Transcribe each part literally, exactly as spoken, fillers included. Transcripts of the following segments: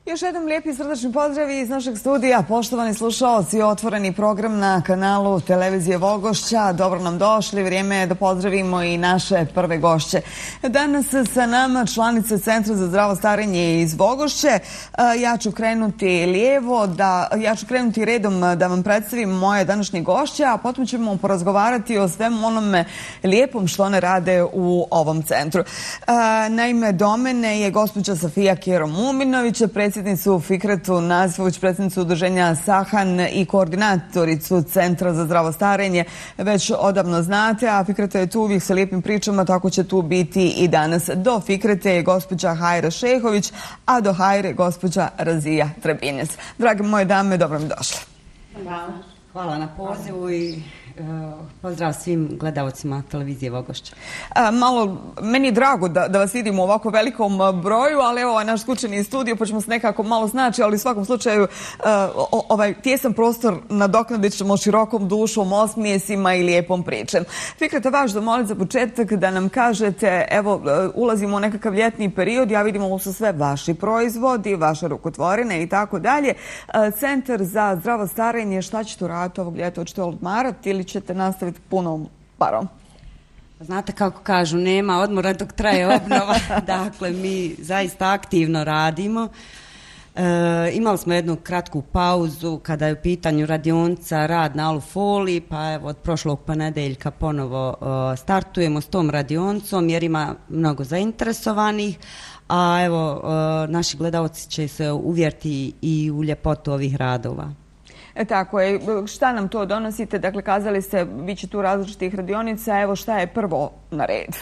Još jednom lijepi srdačni pozdravi iz našeg studija. Poštovani slušaoci, otvoreni program na kanalu Televizije Vogošća. Dobro nam došli, vrijeme je da pozdravimo i naše prve gošće. Danas sa nama članice Centra za zdravo starenje iz Vogošće. Ja ću krenuti lijevo, da, ja ću krenuti redom da vam predstavim moje današnje gošće, a potom ćemo porazgovarati o svemu onome lijepom što one rade u ovom centru. Naime, do mene je gospođa Safija Kero-Muminović, predsjednicu Fikretu Nazifović, predsjednicu udruženja Sahan i koordinatoricu Centra za zdravo starenje. Već odavno znate, a Fikreta je tu uvijek sa lijepim pričama, tako će tu biti i danas. Do Fikrete je gospođa Hajra Šehović, a do Hajre gospođa Razija Trebinjac. Drage moje dame, dobro mi došle. Hvala. Hvala na pozivu i pozdrav svim gledalcima Televizije Vogošća. Malo, meni je drago da, da vas vidimo u ovako velikom broju, ali evo ovaj naš skučeni studio, pa ćemo se nekako malo snaći, ali u svakom slučaju ovaj tjesan prostor nadoknadit ćemo širokom dušom, osmijesima i lijepom pričem. Fikreta, vaš zamolit za početak da nam kažete, evo, ulazimo u nekakav ljetni period, ja vidim ovo su sve vaši proizvodi, vaše rukotvorine i tako dalje. Centar za zdravo starenje, šta ćete uraditi ovog ljeta? Hoćete odmarati ili ćete nastaviti punom parom? Znate kako kažu, nema odmora dok traje obnova. Dakle, mi zaista aktivno radimo. E, imali smo jednu kratku pauzu kada je u pitanju radionica rad na alufoliji, pa evo od prošlog ponedeljka ponovo e, startujemo s tom radionicom jer ima mnogo zainteresovanih, a evo e, naši gledalci će se uvjeriti i u ljepotu ovih radova. E tako je, šta nam to donosite? Dakle, kazali ste, bit će tu različitih radionica, evo šta je prvo na redu?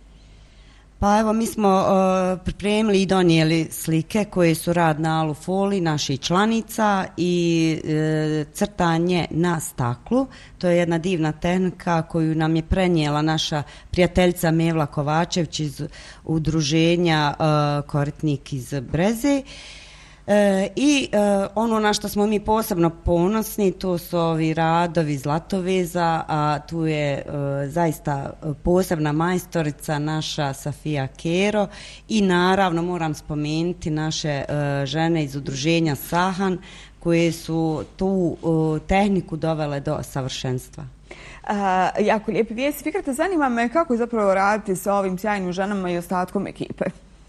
Pa evo, mi smo uh, pripremili i donijeli slike koje su rad na alufoliji naših članica i uh, crtanje na staklu. To je jedna divna tehnika koju nam je prenijela naša prijateljica Mevla Kovačević iz udruženja uh, Koritnik iz Breze. E, I e, ono na što smo mi posebno ponosni, to su ovi radovi Zlatoveza, a tu je e, zaista posebna majstorica naša Safija Kero i naravno moram spomenuti naše e, žene iz udruženja Sahan koje su tu e, tehniku dovele do savršenstva. A, jako lijepi vijesti. Fikrate, zanima me kako je zapravo raditi sa ovim sjajnim ženama i ostatkom ekipe?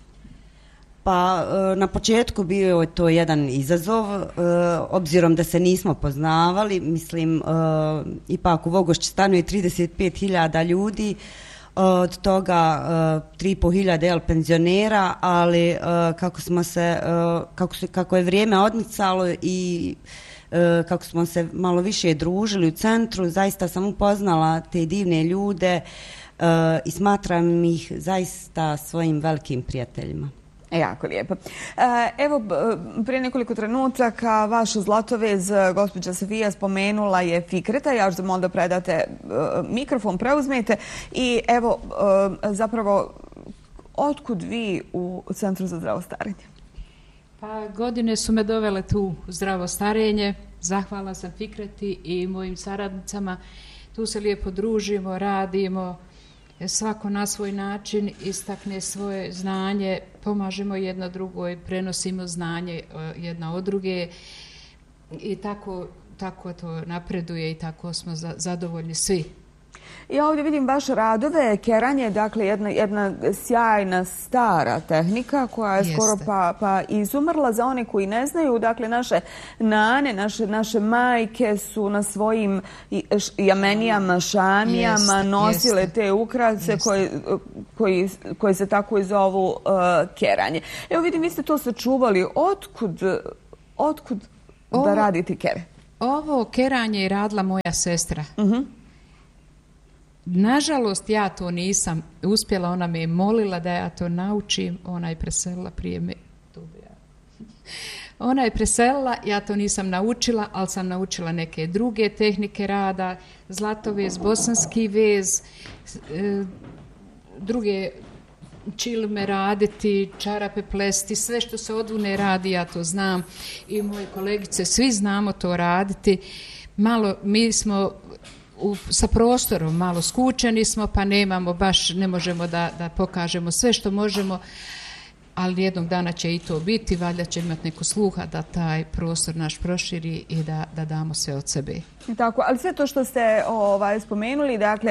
Pa na početku bio je to jedan izazov, obzirom da se nismo poznavali, mislim, ipak u Vogošći stanuje trideset pet hiljada ljudi, od toga tri i pol hiljade penzionera, ali kako smo se, kako, se, kako je vrijeme odmicalo i kako smo se malo više družili u centru, zaista sam upoznala te divne ljude i smatram ih zaista svojim velikim prijateljima. Jako lijepo. Evo, prije nekoliko trenutaka vaš Zlatovez, gospođa Safija, spomenula je Fikreta. Ja ću da onda predate mikrofon, preuzmete. I evo, zapravo, otkud vi u Centru za zdravo starenje? Pa godine su me dovele tu u zdravo starenje. Zahvala sam Fikreti i mojim saradnicama. Tu se lijepo družimo, radimo. Svako na svoj način istakne svoje znanje, pomažemo jedna drugoj, prenosimo znanje jedna od druge i tako, tako to napreduje i tako smo za, zadovoljni svi. Ja ovdje vidim vaše radove, keranje, dakle jedna, jedna sjajna stara tehnika koja je Jeste. skoro pa, pa izumrla. Za one koji ne znaju, dakle naše nane, naše, naše majke su na svojim jamenijama, šamijama Jeste. nosile Jeste. te ukrase koje, koji, koji se tako i zovu uh, keranje. Evo vidim, vi ste to sačuvali. Otkud, otkud ovo, da radite kere? Ovo keranje je radila moja sestra. Uh-huh. Nažalost, ja to nisam uspjela, ona me je molila da ja to naučim, ona je preselila prije me. Ona je preselila, ja to nisam naučila, ali sam naučila neke druge tehnike rada, zlatovez, bosanski vez, druge čilme raditi, čarape plesti, sve što se odvune radi, ja to znam i moje kolegice, svi znamo to raditi. Malo, mi smo U, sa prostorom malo skučeni smo, pa nemamo baš, ne možemo da, da pokažemo sve što možemo. ali jednog dana će i to biti, valjda će imati neku sluha da taj prostor naš proširi i da, da damo sve od sebe. Tako, ali sve to što ste ovaj, spomenuli, dakle,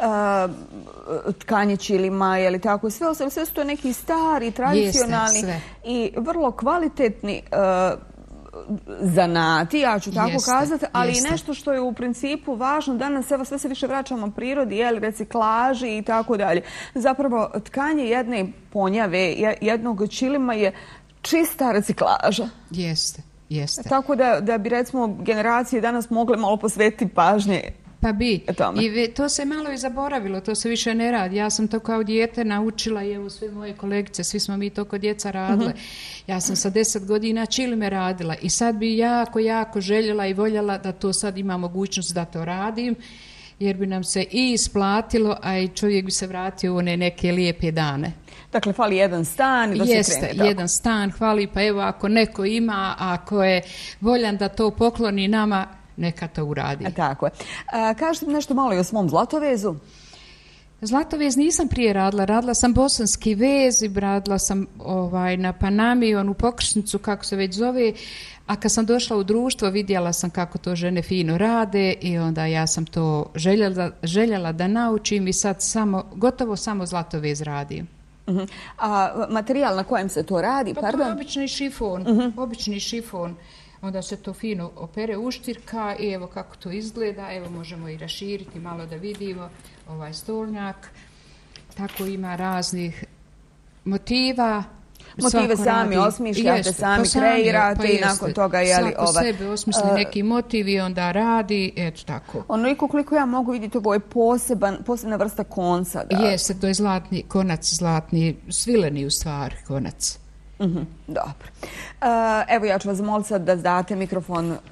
uh, tkanje ćilima, je li tako, sve, sve, sve su to neki stari, tradicionalni Jeste, i vrlo kvalitetni uh, zanati, ja ću tako jeste, kazati, ali jeste. i nešto što je u principu važno. Danas evo sve se više vraćamo prirodi, jeli, reciklaži i tako dalje. Zapravo, tkanje jedne ponjave, jednog ćilima je čista reciklaža. Jeste, jeste. Tako da, da bi, recimo, generacije danas mogle malo posvetiti pažnje Pa bi. tome. I ve, to se malo i zaboravilo, to se više ne radi. Ja sam to kao dijete naučila i evo sve moje kolegice, svi smo mi to kod djeca radile. Uh-huh. Ja sam sa deset godina ćilime radila i sad bi jako, jako željela i voljela da to sad ima mogućnost da to radim, jer bi nam se i isplatilo, a i čovjek bi se vratio u one neke lijepe dane. Dakle, fali jedan stan i da Jeste, se krene tako. jedan stan, hvali, pa evo ako neko ima, ako je voljan da to pokloni nama, neka to uradi. A, tako je. A, kažete mi nešto malo i o svom zlatovezu? Zlatovez nisam prije radila, radila sam bosanski vez i radila sam ovaj, na Panami, onu pokršnicu, kako se već zove, a kad sam došla u društvo vidjela sam kako to žene fino rade i onda ja sam to željela, željela da naučim i sad samo, gotovo samo zlatovez radim. Uh-huh. A materijal na kojem se to radi? Pa Pardon? to je obični šifon, uh-huh. obični šifon. Onda se to fino opere uštirka i evo kako to izgleda. Evo možemo i raširiti malo da vidimo ovaj stolnjak. Tako ima raznih motiva. Motive Svako sami radi, osmišljate, jeste, sami pa kreirate pa i nakon toga je li svako ova... sebe osmisli uh, neki motiv i onda radi, eto tako. Onoliko koliko ja mogu vidjeti, ovo je poseban, posebna vrsta konca. Da. Jeste, to je zlatni konac, zlatni, svileni u stvari konac. Mm-hmm, dobro. Uh, evo ja ću vas zamoliti sad da date mikrofon uh,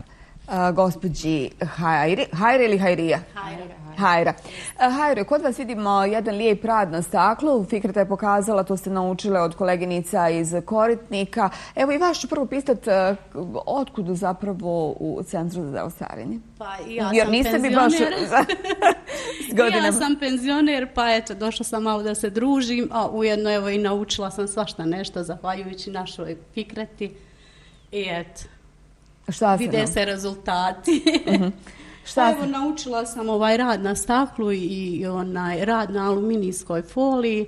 gospođi Hajri. Hajra ili Hajrija? Hajra. Hajra. Uh, Hajra, kod vas vidimo jedan lijep rad na staklu. Fikreta je pokazala, to ste naučile od koleginica iz Koritnika. Evo i vas ću prvo pitati uh, otkud zapravo u Centru za zdravo starenje? Pa i ja Jer sam niste penzioner. Bi baš s godinama. Ja sam penzioner, pa eto, došla sam malo da se družim, a ujedno evo i naučila sam svašta nešto, zahvaljujući našoj Fikreti. I eto, Šta vide nam? se rezultati. Uh-huh. Šta Pa evo, naučila sam ovaj rad na staklu i, i onaj rad na aluminijskoj foliji.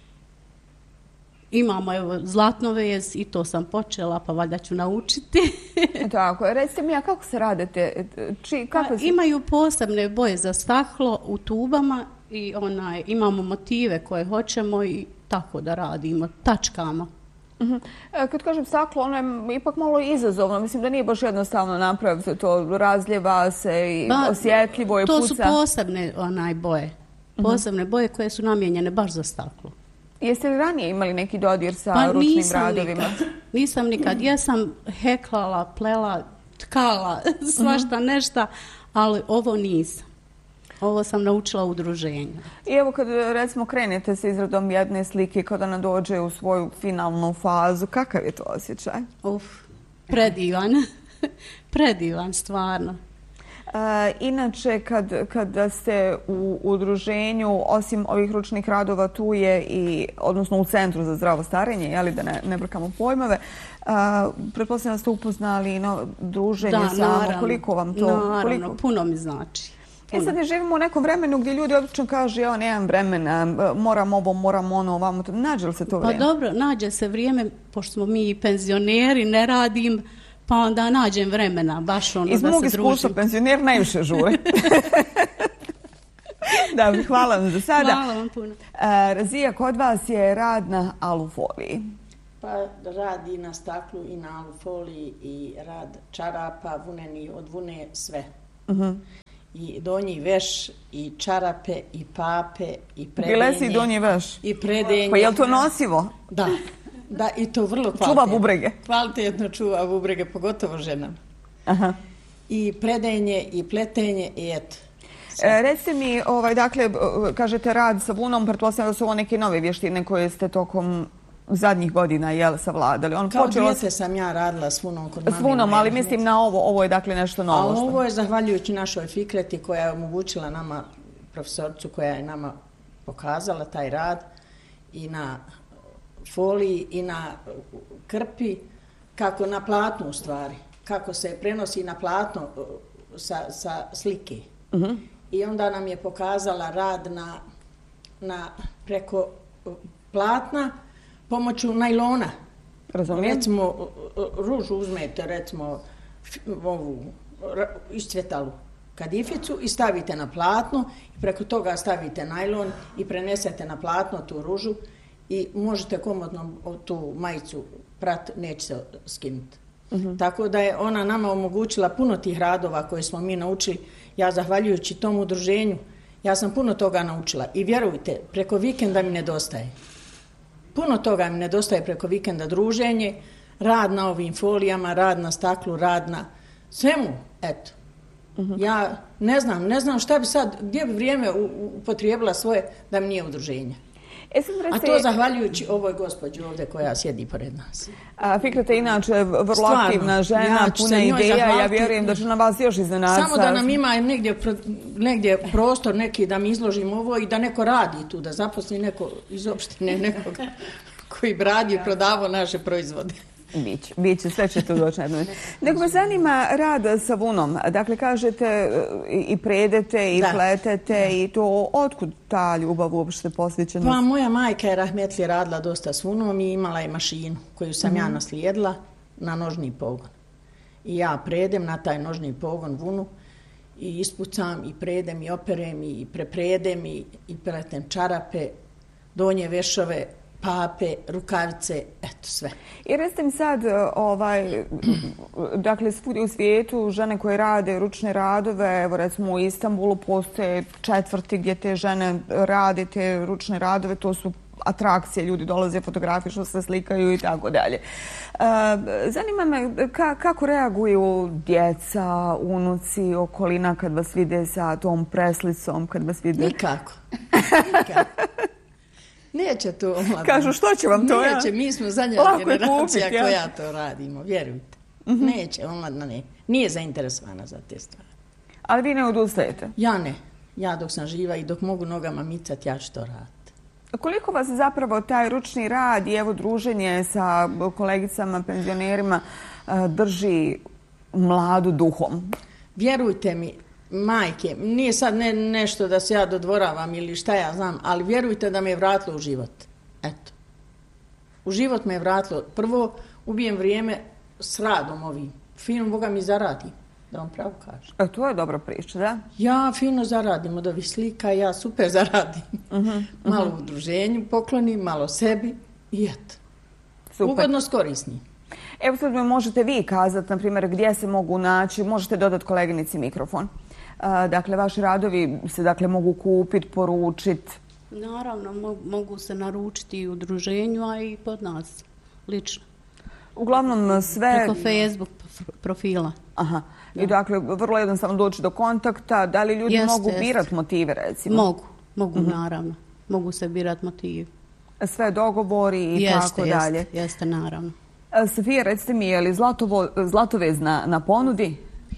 Imamo evo zlatno vez i to sam počela, pa valjda ću naučiti. Tako, recite mi, a kako se radite? Či, kako pa, se... Imaju posebne boje za staklo u tubama i onaj, imamo motive koje hoćemo i tako da radimo, tačkama. Uh-huh. Kad kažem staklo, ono je ipak malo izazovno. Mislim da nije baš jednostavno napraviti to. Razljeva se i ba, osjetljivo je, to puca. To su posebne onaj boje. Posebne uh-huh. boje koje su namijenjene baš za staklo. Jeste li ranije imali neki dodir sa pa ručnim nisam radovima? Nikad. Nisam nikad. Ja sam heklala, plela, tkala, svašta uh-huh. nešto, ali ovo nisam. Ovo sam naučila u udruženju. I evo kad recimo krenete sa izradom jedne slike, kada ona dođe u svoju finalnu fazu, kakav je to osjećaj? Uf, predivan. Predivan, stvarno. E, inače, kad, kada ste u udruženju, osim ovih ručnih radova, tu je i, odnosno u Centru za zdravo starenje, jeli, da ne, ne brkamo pojmove, a, pretpostavljam da ste upoznali no, druženje da, samo, naravno, koliko vam to... Naravno, koliko... puno mi znači. E sad ne živimo u nekom vremenu gdje ljudi obično kažu ja nemam vremena, moram ovo, moram ono, ovamo. Nađe li se to vrijeme? Pa dobro, nađe se vrijeme, pošto smo mi penzioneri, ne radim, pa onda nađem vremena, baš ono Iz da se družim. Iz mog iskustva penzioner najviše žure. Da, hvala vam za sada. Hvala vam puno. Razija, kod vas je rad na alufoliji. Pa radi na staklu i na alufoliji i rad čarapa, vuneni od vune, sve. Uh-huh. I donji veš, i čarape, i pape, i predenje. Bile si i donji veš? I predenje. Pa je li to nosivo? Da, da, i to vrlo kvalitetno. Čuva bubrege? Kvalitetno čuva bubrege, pogotovo ženama. Aha. I predenje, i pletenje, i eto. E, recite mi, ovaj, dakle, kažete rad sa vunom, pretpostavljam da su ovo neke nove vještine koje ste tokom zadnjih godina, jel, savladali? On Kao počelo... dijete sam ja radila s vunom kod mame. S vunom, ali mislim na ovo, ovo je dakle nešto novo. A ovo je zahvaljujući našoj Fikreti koja je omogućila nama, profesorcu koja je nama pokazala taj rad i na foliji i na krpi, kako na platnu u stvari, kako se prenosi na platno sa, sa slike. Uh-huh. I onda nam je pokazala rad na, na preko platna pomoću najlona. Razumijem. Recimo, ružu uzmete, recimo, ovu iscvjetalu kadificu i stavite na platno i preko toga stavite najlon i prenesete na platno tu ružu i možete komodno tu majicu prat, neće se skinuti. Uh-huh. Tako da je ona nama omogućila puno tih radova koje smo mi naučili. Ja zahvaljujući tom udruženju, ja sam puno toga naučila i vjerujte, preko vikenda mi nedostaje. Puno toga mi nedostaje preko vikenda, druženje, rad na ovim folijama, rad na staklu, rad na svemu, eto. Uh-huh. Ja ne znam, ne znam šta bi sad, gdje bi vrijeme upotrijebila svoje da mi nije udruženja. E, sad, a to zahvaljujući ovoj gospođi ovdje koja sjedi pored nas. A, Fikreta je inače vrlo stvarno aktivna žena, ja puna ideja, ja vjerujem da će na vas još iznenaditi. Samo da nam ima negdje, negdje prostor neki da mi izložimo ovo i da neko radi tu, da zaposli neko iz opštine, nekoga koji radi i prodavao naše proizvode. Biće, biće, sve će tu doći. Nego me zanima rad sa vunom. Dakle, kažete i predete i da. Pletete da. I to otkud ta ljubav uopšte posvećenost? Pa moja majka je rahmetli radila dosta s vunom i imala je mašinu koju sam mm-hmm. ja naslijedila na nožni pogon. I ja predem na taj nožni pogon vunu i ispucam i predem i operem i prepredem i, i pletem čarape, donje vešove, pape, rukavice, eto sve. I recite mi sad, ovaj, dakle, svugdje u svijetu žene koje rade ručne radove, evo recimo u Istanbulu postoje četvrti gdje te žene rade te ručne radove, to su atrakcije, ljudi dolaze, fotografišu se, slikaju i tako dalje. Zanima me ka, kako reaguju djeca, unuci, okolina kad vas vide sa tom preslicom, kad vas vide... Nikako. Nikako. Neće to omladina. Kažu, što će vam to? Neće, mi smo zadnja generacija kupit, koja ja. to radimo, vjerujte. Mm-hmm. Neće, omladina ne. Nije zainteresovana za te stvari. Ali vi ne odustajete? Ja ne. Ja dok sam živa i dok mogu nogama micati, ja ću to raditi. Koliko vas zapravo taj ručni rad i evo druženje sa kolegicama, penzionerima drži mladu duhom? Vjerujte mi, majke, nije sad ne, nešto da se ja dodvoravam ili šta ja znam, ali vjerujte da me je vratilo u život. Eto. U život me je vratilo. Prvo, ubijem vrijeme s radom ovim. Fino Boga mi zaradim, da vam pravo kažem. E, to je dobra priča, da? Ja fino zaradim od ovih slika, ja super zaradim. Uh-huh, malo uh-huh. udruženju poklonim, malo sebi i eto. Super. Ugodno skorisni. Evo sad mi možete vi kazati, na primjer, gdje se mogu naći, možete dodati koleginici mikrofon. Dakle, vaši radovi se dakle mogu kupiti, poručiti? Naravno, mogu se naručiti i u udruženju, a i pod nas, lično. Uglavnom sve... Preko Facebook profila. Aha. Da. I dakle, vrlo jednostavno doći do kontakta. Da li ljudi jeste, mogu birati motive, recimo? Mogu, mogu mm-hmm. naravno. Mogu se birati motivi. Sve dogovori i jeste, tako dalje? Jeste, jeste, naravno. Sofija, recite mi, je li zlatovo, zlatovez na, na ponudi?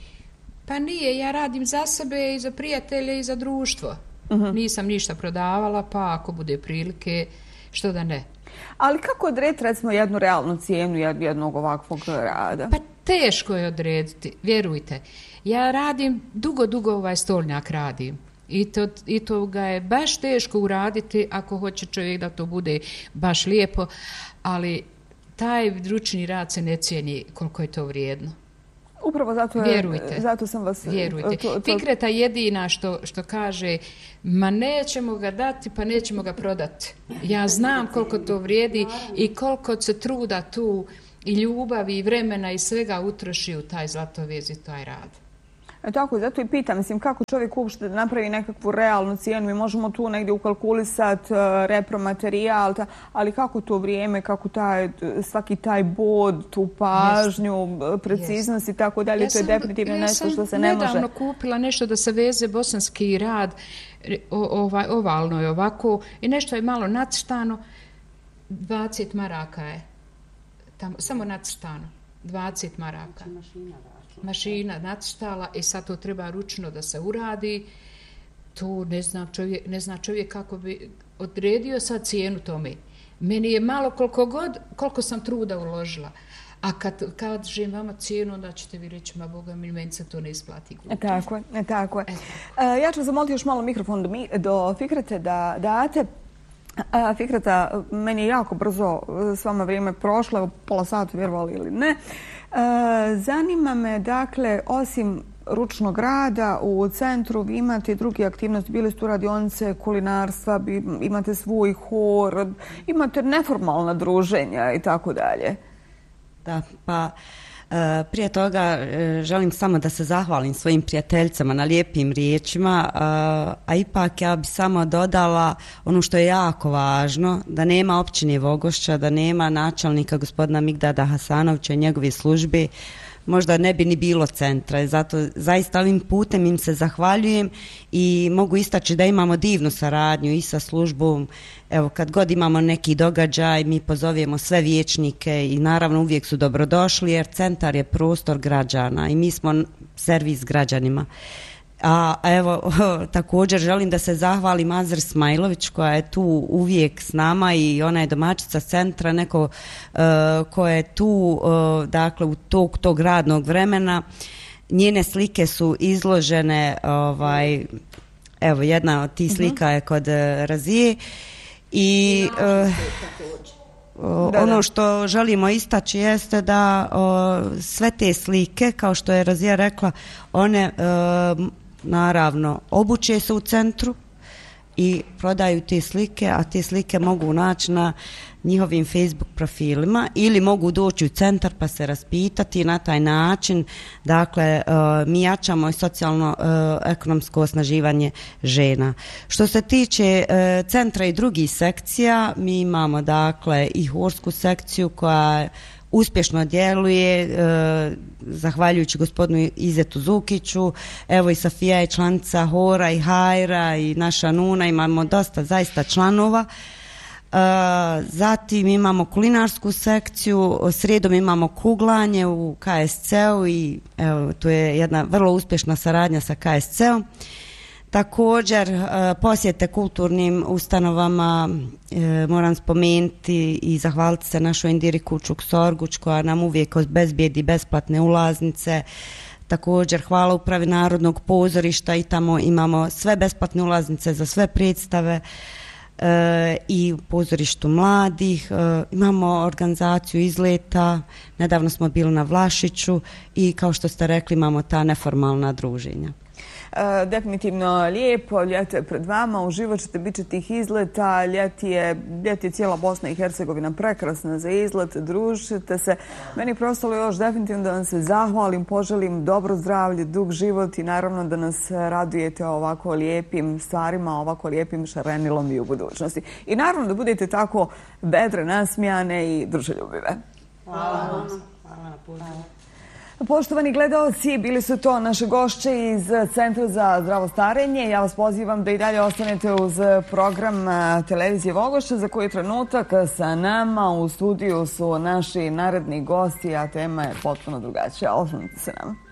Pa nije, ja radim za sebe i za prijatelje i za društvo. Uh-huh. Nisam ništa prodavala, pa ako bude prilike, što da ne. Ali kako odrediti, recimo, jednu realnu cijenu jednog ovakvog rada? Pa teško je odrediti, vjerujte. Ja radim, dugo, dugo ovaj stolnjak radim. I to, I to ga je baš teško uraditi ako hoće čovjek da to bude baš lijepo, ali taj ručni rad se ne cijeni koliko je to vrijedno. Upravo zato, je, vjerujte, zato sam vas... Vjerujte. To, to... Fikreta jedina što, što kaže, ma nećemo ga dati, pa nećemo ga prodati. Ja znam koliko to vrijedi i koliko se truda tu i ljubavi i vremena i svega utroši u taj zlatovez i taj rad. E tako, zato i pitam, mislim, kako čovjek uopšte napravi nekakvu realnu cijenu, mi možemo tu negdje ukalkulisati uh, repromaterijal, ta, ali kako to vrijeme, kako taj, svaki taj bod, tu pažnju, Jest. preciznost Jest. i tako dalje, ja to je definitivno ja nešto što se ne može. Ja sam nedavno kupila nešto da se veze bosanski rad, o, ovaj, ovalno je ovako, i nešto je malo nacrtano, dvadeset maraka je, tamo, samo nacrtano, dvadeset maraka. Mašina nacrtala i sad to treba ručno da se uradi. Tu ne zna čovjek, ne zna čovjek kako bi odredio sad cijenu tome. Meni je malo koliko god, koliko sam truda uložila. A kad kažem vama cijenu, onda ćete vi reći, ma Boga mi, meni se to ne isplati kupiti. Tako je, tako je. E, ja ću zamoliti još malo mikrofon do, mi, do Fikrete da date. A, Fikreta, meni je jako brzo s vama vrijeme prošlo, pola sata, vjerovali ili ne. E, zanima me, dakle, osim ručnog rada u centru, vi imate druge aktivnosti, bili su tu radionice kulinarstva, imate svoj hor, imate neformalna druženja i tako dalje. Da, pa prije toga želim samo da se zahvalim svojim prijateljicama na lijepim riječima, a ipak ja bi samo dodala ono što je jako važno, da nema općine Vogošća, da nema načelnika gospodina Migdada Hasanovića i njegove službe, možda ne bi ni bilo centra. Zato zaista ovim putem im se zahvaljujem i mogu istaći da imamo divnu saradnju i sa službom. Evo, kad god imamo neki događaj, mi pozovemo sve vijećnike i naravno uvijek su dobrodošli jer centar je prostor građana i mi smo servis građanima. A evo, također želim da se zahvalim Azr Smajlović koja je tu uvijek s nama i ona je domaćica centra, neko uh, koja je tu uh, dakle u tog, tog radnog vremena. Njene slike su izložene, ovaj, evo jedna od tih slika uh-huh. je kod uh, Razije i uh, ono što želimo istaći jeste da uh, sve te slike, kao što je Razija rekla, one uh, naravno obuče se u centru i prodaju te slike, a te slike mogu naći na njihovim Facebook profilima ili mogu doći u centar pa se raspitati i na taj način, dakle, mi jačamo i socijalno-ekonomsko osnaživanje žena. Što se tiče centra i drugih sekcija, mi imamo dakle i horsku sekciju koja uspješno djeluje, e, zahvaljujući gospodinu Izetu Zukiću, evo i Safija je članica hora i hajra i naša Nuna, imamo dosta zaista članova. E, zatim imamo kulinarsku sekciju, srijedom imamo kuglanje u K S C-u i evo, tu je jedna vrlo uspješna saradnja sa K S C-om. Također posjete kulturnim ustanovama, e, moram spomenuti i zahvaliti se našoj Indiri Kučuk-Sorguć koja nam uvijek obezbijedi besplatne ulaznice. Također hvala upravi Narodnog pozorišta i tamo imamo sve besplatne ulaznice za sve predstave e, i u pozorištu mladih. E, imamo organizaciju izleta, nedavno smo bili na Vlašiću i kao što ste rekli imamo ta neformalna druženja. E, definitivno lijepo, ljeto je pred vama, uživat ćete, bit će tih izleta, ljeti je, ljeti je cijela Bosna i Hercegovina prekrasna za izlet, družite se. Meni prostalo još definitivno da vam se zahvalim, poželim dobro zdravlje, dug život i naravno da nas radujete ovako lijepim stvarima, ovako lijepim šarenilom i u budućnosti. I naravno da budete tako vedre, nasmijane i druželjubive. Hvala vam. Hvala na pozivu. Poštovani gledaoci, bili su to naše gošće iz Centra za zdravo starenje. Ja vas pozivam da i dalje ostanete uz program televizije Vogošća za koji trenutak sa nama u studiju su naši naredni gosti, a tema je potpuno drugačija. Ostanite se nama.